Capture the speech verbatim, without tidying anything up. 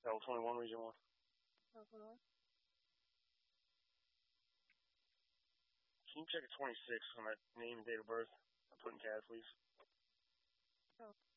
L twenty-one, Region one. L twenty-one. Can you check a twenty-six on that name and date of birth? I put in C A D, please. Oh.